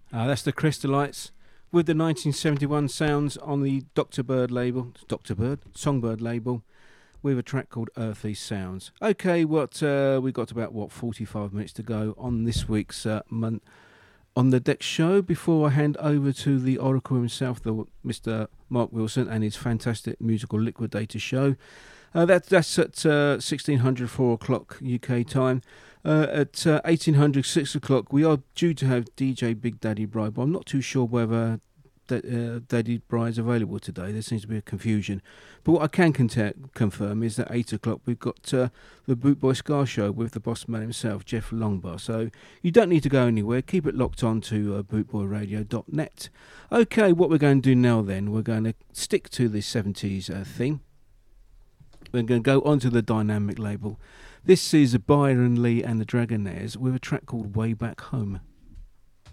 That's the Crystallites with the 1971 sounds on the Dr. Bird, Songbird label, with a track called Earthly Sounds. Okay, we got about 45 minutes to go on this week's On the Deck show before I hand over to the Oracle himself, Mr. Mark Wilson, and his fantastic musical Liquidator show. That's at 1600, 4 o'clock UK time. At 1800, 6 o'clock, we are due to have DJ Big Daddy Bride, but I'm not too sure whether Daddy Bride's available today. There seems to be a confusion. But what I can confirm is that 8 o'clock we've got the Bootboy Scar show with the boss man himself, Jeff Longbar. So you don't need to go anywhere. Keep it locked on to bootboyradio.net. Okay, what we're going to do now then, we're going to stick to the 70s theme. We're going to go onto the Dynamic label. This is Byron Lee and the Dragonaires with a track called Way Back Home.